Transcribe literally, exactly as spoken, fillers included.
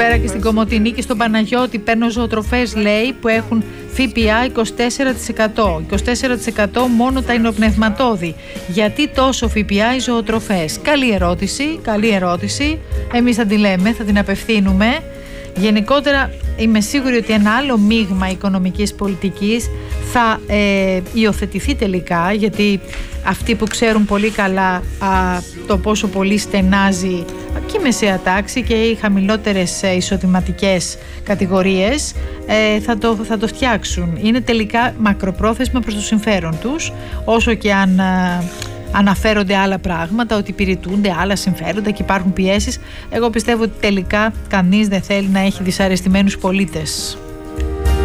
Καλησπέρα και στην Κομοτηνή και στον Παναγιώτη. Παίρνω ζωοτροφές, λέει, που έχουν ΦΠΑ είκοσι τέσσερα τοις εκατό. είκοσι τέσσερα τοις εκατό μόνο τα υνοπνευματώδη. Γιατί τόσο ΦΠΑ οι ζωοτροφές? Καλή ερώτηση, καλή ερώτηση. Εμείς θα τη λέμε, θα την απευθύνουμε. Γενικότερα είμαι σίγουρη ότι ένα άλλο μείγμα οικονομικής πολιτικής θα ε, υιοθετηθεί τελικά, γιατί αυτοί που ξέρουν πολύ καλά α, το πόσο πολύ στενάζει και η μεσαία τάξη και οι χαμηλότερες ε, εισοδηματικές κατηγορίες ε, θα, το, θα το φτιάξουν. Είναι τελικά μακροπρόθεσμα προς το συμφέρον τους, όσο και αν α, αναφέρονται άλλα πράγματα, ότι υπηρετούνται άλλα συμφέροντα και υπάρχουν πιέσεις. Εγώ πιστεύω ότι τελικά κανείς δεν θέλει να έχει δυσαρεστημένους πολίτες.